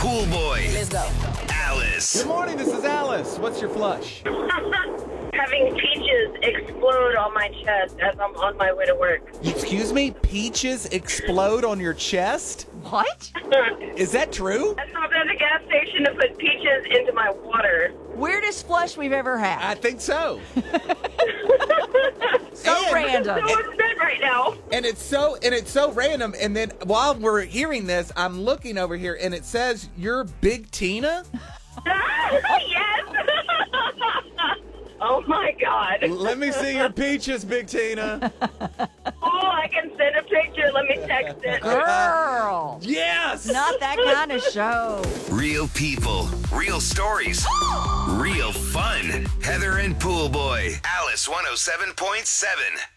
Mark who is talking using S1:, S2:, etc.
S1: Pool Boy.
S2: Let's go.
S1: Alice.
S3: Good morning, this is Alice. What's your flush?
S4: Having peaches explode on my chest as I'm on my way to work.
S3: Excuse me? Peaches explode on your chest?
S2: What?
S3: Is that true?
S4: I stopped at the gas station to put peaches into my water.
S2: Weirdest flush we've ever had.
S3: I think so.
S2: So
S3: and-
S2: random.
S4: So upset right now.
S3: And it's so random. And then while we're hearing this, I'm looking over here and it says you're Big Tina.
S4: Yes. Oh my God.
S3: Let me see your peaches, Big Tina.
S4: Oh, I can send a picture. Let me text it.
S2: Girl.
S3: Yes.
S2: Not that kind of show.
S1: Real people. Real stories. Real fun. Heather and Pool Boy. Alice 107.7.